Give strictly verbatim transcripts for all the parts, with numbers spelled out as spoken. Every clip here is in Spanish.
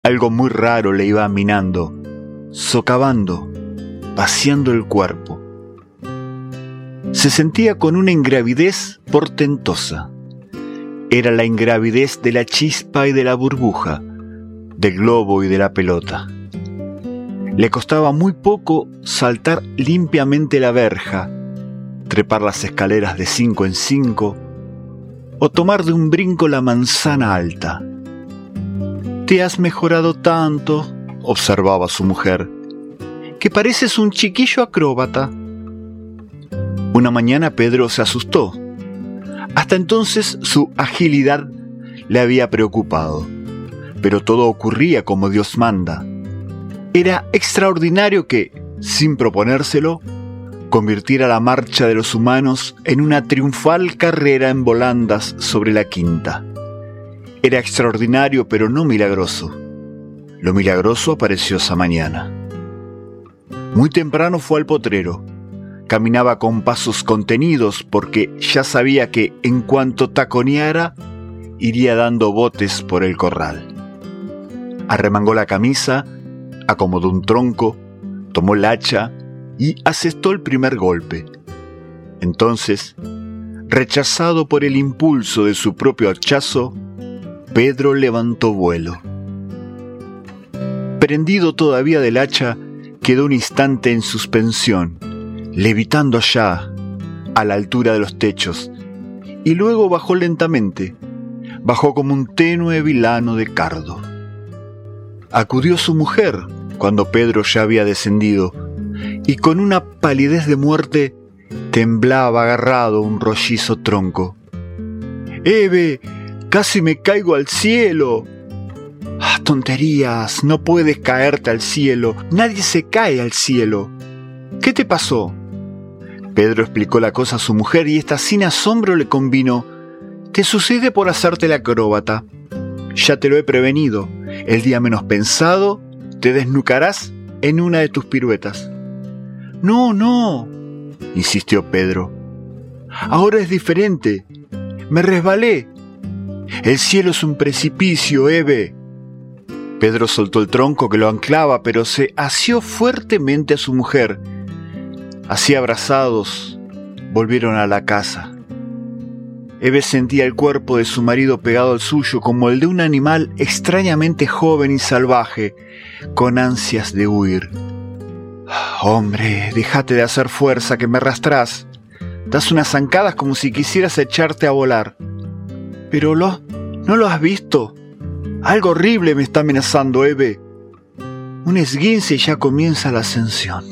Algo muy raro le iba minando, socavando, vaciando el cuerpo. Se sentía con una ingravidez portentosa. Era la ingravidez de la chispa y de la burbuja, del globo y de la pelota. Le costaba muy poco saltar limpiamente la verja, trepar las escaleras de cinco en cinco o tomar de un brinco la manzana alta. «Te has mejorado tanto», observaba su mujer, «que pareces un chiquillo acróbata». Una mañana Pedro se asustó. Hasta entonces su agilidad le había preocupado, pero todo ocurría como Dios manda. Era extraordinario que, sin proponérselo, convirtiera la marcha de los humanos en una triunfal carrera en volandas sobre la quinta. Era extraordinario, pero no milagroso. Lo milagroso apareció esa mañana. Muy temprano fue al potrero. Caminaba con pasos contenidos porque ya sabía que en cuanto taconeara, iría dando botes por el corral. Arremangó la camisa, acomodó un tronco, tomó el hacha y asestó el primer golpe. Entonces, rechazado por el impulso de su propio hachazo, Pedro levantó vuelo. Prendido todavía del hacha, quedó un instante en suspensión, levitando allá, a la altura de los techos, y luego bajó lentamente, bajó como un tenue vilano de cardo. Acudió su mujer cuando Pedro ya había descendido, y con una palidez de muerte temblaba agarrado a un rollizo tronco. «¡Eve! ¡Casi me caigo al cielo!» «¡Ah, tonterías! No puedes caerte al cielo. Nadie se cae al cielo. ¿Qué te pasó?» Pedro explicó la cosa a su mujer y ésta sin asombro le convino: «Te sucede por hacerte la acróbata. Ya te lo he prevenido. El día menos pensado te desnucarás en una de tus piruetas». «No, no», insistió Pedro. «Ahora es diferente. Me resbalé. El cielo es un precipicio, Eve». Pedro soltó el tronco que lo anclaba, pero se asió fuertemente a su mujer. Así abrazados, volvieron a la casa. Eve sentía el cuerpo de su marido pegado al suyo como el de un animal extrañamente joven y salvaje, con ansias de huir. «Hombre, déjate de hacer fuerza, que me arrastrás. Das unas zancadas como si quisieras echarte a volar». «Pero lo, ¿no lo has visto? Algo horrible me está amenazando, Eve. Un esguince y ya comienza la ascensión».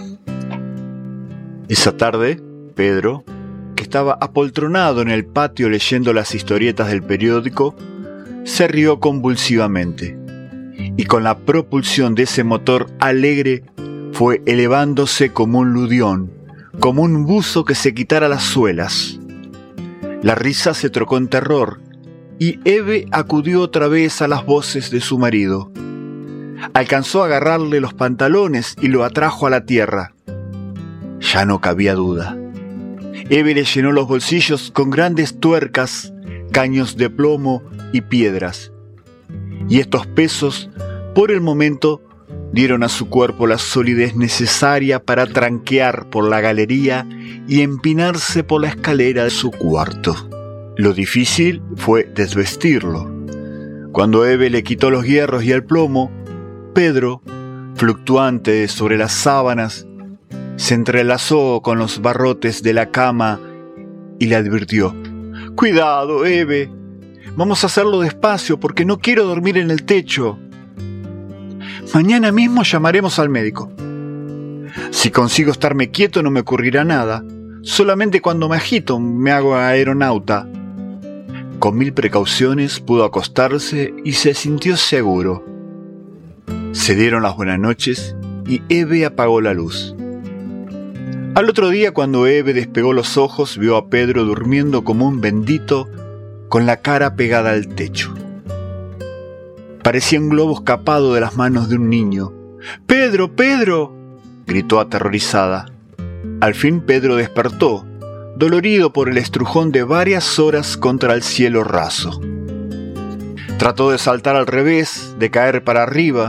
Esa tarde, Pedro, que estaba apoltronado en el patio leyendo las historietas del periódico, se rió convulsivamente, y con la propulsión de ese motor alegre fue elevándose como un ludión, como un buzo que se quitara las suelas. La risa se trocó en terror, y Eve acudió otra vez a las voces de su marido. Alcanzó a agarrarle los pantalones y lo atrajo a la tierra. Ya no cabía duda. Eve le llenó los bolsillos con grandes tuercas, caños de plomo y piedras. Y estos pesos, por el momento, dieron a su cuerpo la solidez necesaria para tranquear por la galería y empinarse por la escalera de su cuarto. Lo difícil fue desvestirlo. Cuando Eve le quitó los hierros y el plomo, Pedro, fluctuante sobre las sábanas, se entrelazó con los barrotes de la cama y le advirtió: «Cuidado, Eve, vamos a hacerlo despacio porque no quiero dormir en el techo. Mañana mismo llamaremos al médico. Si consigo estarme quieto no me ocurrirá nada. Solamente cuando me agito me hago aeronauta». Con mil precauciones pudo acostarse y se sintió seguro. Se dieron las buenas noches y Eve apagó la luz. Al otro día, cuando Eve despegó los ojos, vio a Pedro durmiendo como un bendito, con la cara pegada al techo. Parecía un globo escapado de las manos de un niño. «¡Pedro, Pedro!», gritó aterrorizada. Al fin Pedro despertó, dolorido por el estrujón de varias horas contra el cielo raso. Trató de saltar al revés, de caer para arriba,